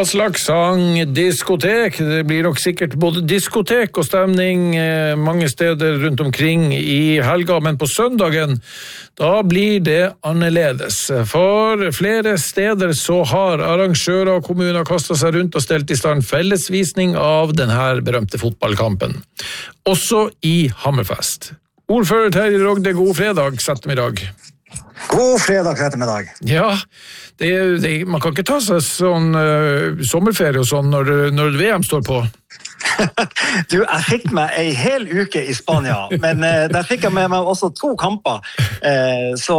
Hva slags sang, diskotek? Det blir nok sikkert både diskotek og stemning mange steder rundt omkring i helga, men på søndagen, da blir det annerledes. For flere steder så har arrangører og kommuner kastet seg rundt og stelt i stand fellesvisning av denne berømte fotballkampen. Også i Hammerfest. Ordfører Terje Rogde, god fredags ettermiddag. God fredags ettermiddag. Ja, man kan ikke ta seg sånn sommerferie og sånn når VM står på. Du, jeg fikk meg en hel uke i Spania, men der fikk jeg med meg også 2 kamper. Så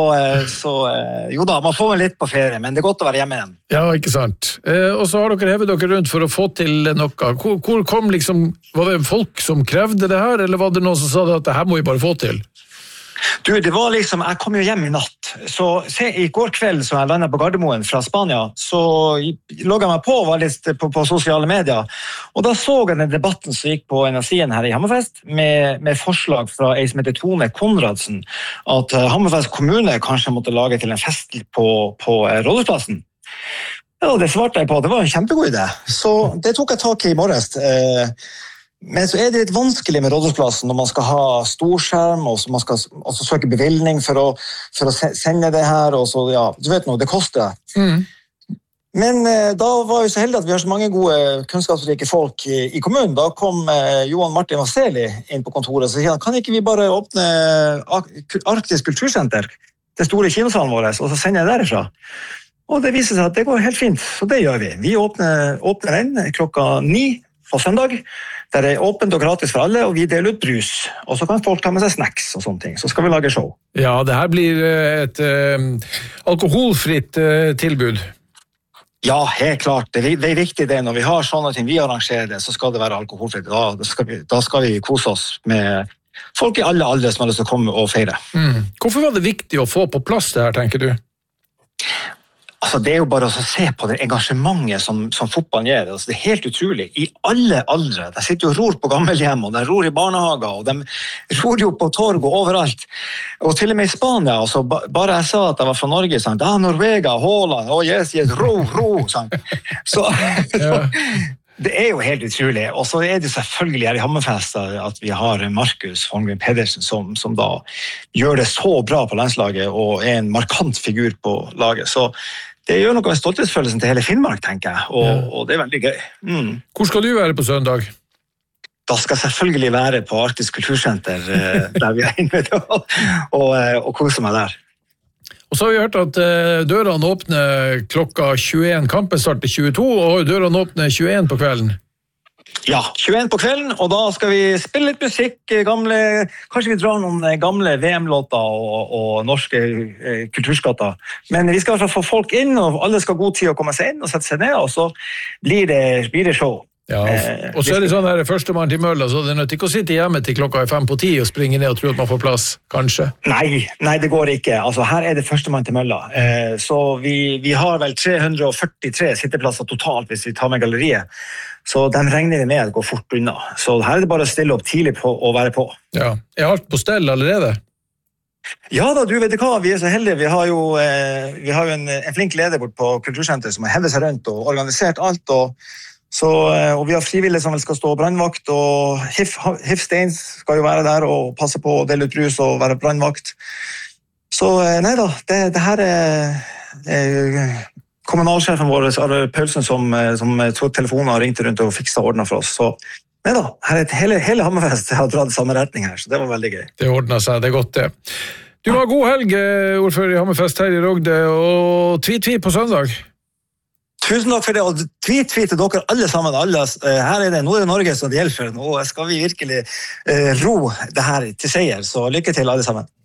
jo da, man får meg litt på ferie, men det er godt å være hjemme igjen. Ja, ikke sant. Og så har dere hevet dere rundt for å få til noe. Hvor kom liksom, var det folk som krevde det her, eller var det noen som sa at det her må vi bare få til? Du, det var liksom, jeg kom jo hjem i natt, så i går kveld så jeg landet på Gardermoen fra Spania, så logget jeg meg på og var litt på sosiale medier, og da så jeg den debatten som gikk på en av sidene her i Hammerfest, med forslag fra en som heter Tone Konradsen, at Hammerfest kommune kanskje måtte lage til en fest på Rådhusplassen. Ja, det svarte jeg på, det var en kjempegod idé, så det tok jeg tak i morges. Men så det litt vanskelig med Rådhusplassen når man skal ha storskjerm, og så man skal også søke bevilgning for å sende det her, og så, ja, du vet noe, det koster. Men da var vi så heldige at vi har så mange gode, kunnskapsrike folk i kommunen. Da kom Johan Martin Vaseli inn på kontoret og sa, kan ikke vi bare åpne Arktisk Kultursenter, det store kinosalen vår, og så sender jeg derifra? Og det viser seg at det går helt fint, så det gjør vi. Vi åpner den klokka 9 på søndag, der det åpent og gratis for alle, og vi deler ut brus. Og så kan folk ta med seg snacks og sånne ting. Så skal vi lage show. Ja, det her blir et alkoholfritt tilbud. Ja, helt klart. Det er viktig det. Når vi har sånne ting vi arrangerer det, så skal det være alkoholfritt. Da skal vi kose oss med folk i alle aldre som har lyst til å komme og feire. Hvorfor var det viktig å få på plass det her, tenker du? Altså, det er jo bare å se på det engasjementet som fotballen gjør. Altså, det er helt utrolig. I alle aldre. De sitter jo og ror på gammelhjem, og de ror i barnehager, og de ror jo på torg og overalt. Og til og med i Spania, altså, bare jeg sa at jeg var fra Norge, sånn, Norvega, Håland, yes, ro, sånn. Så det er jo helt utrolig. Og så er det selvfølgelig her i Hammerfest at vi har Markus Holmgren Pedersen som da gjør det så bra på landslaget og er en markant figur på laget. Så det gjør noe med stolthetsfølelsen til hele Finnmark, tenker jeg, og det er veldig gøy. Hvor skal du være på søndag? Da skal jeg selvfølgelig være på Arktisk Kultursenter, der vi er inne og kose meg der. Og så har vi hørt at dørene åpner klokka 21, kampen starter 22, og dørene åpner 21 på kvelden. Ja, 21 på kvelden, og da skal vi spille litt musikk, kanskje vi drar noen gamle VM-låter og norske kulturskatter. Men vi skal i hvert fall få folk inn, og alle skal ha god tid å komme seg inn og sette seg ned, og så blir det show. Ja, og så er det sånn her, førstemann til mølla, så det er nødt ikke å sitte hjemme til klokka 5:10 og springe ned og tro at man får plass, kanskje? Nei, det går ikke. Altså, her er det førstemann til mølla. Så vi har vel 343 sitteplasser totalt hvis vi tar med galleriet. Så de regner vi med at går fort unna. Så her er det bare å stille opp tidlig på og være på. Ja, er alt på stell allerede? Ja da, du vet hva, vi er så heldige. Vi har jo en flink leder bort på Kultursenteret som har hevet seg rundt og organisert alt, og vi har frivillige som skal stå brandvakt, og Hif Steins skal jo være der og passe på å dele ut brus og være brandvakt. Så nei da, det her er kommunalsjefen vår, Arve Paulsen, som tok telefonen og ringte rundt og fikset ordnet for oss. Så nei da, hele Hammerfest har dratt samme retning her, så det var veldig gøy. Det ordnet seg, det er godt det. Du har god helg, ordfører i Hammerfest, Terje Rogde, og tvi på søndag. Tusen takk for det, og tweet til dere alle sammen. Her er det Norge som det gjelder for, og skal vi virkelig ro det her til seier, så lykke til alle sammen.